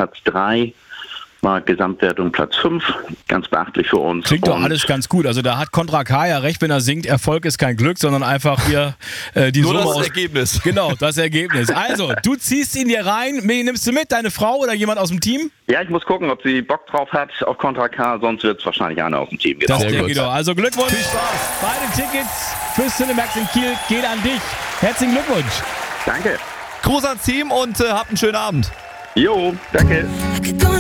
Platz 3. War Gesamtwertung Platz 5, ganz beachtlich für uns. Klingt doch alles ganz gut. Also da hat Contra K ja recht, wenn er singt, Erfolg ist kein Glück, sondern einfach hier die Nur Summe das aus... Ergebnis. Genau, das Ergebnis. Also, du ziehst ihn dir rein. Wen nimmst du mit? Deine Frau oder jemand aus dem Team? Ja, ich muss gucken, ob sie Bock drauf hat auf Contra K, sonst wird es wahrscheinlich einer aus dem Team. Das Sehr denke gut. ich doch. Also Glückwunsch. Viel Spaß. Beide Tickets fürs Cinemax in Kiel gehen an dich. Herzlichen Glückwunsch. Danke. Gruß ans Team und habt einen schönen Abend. Jo, danke. I could go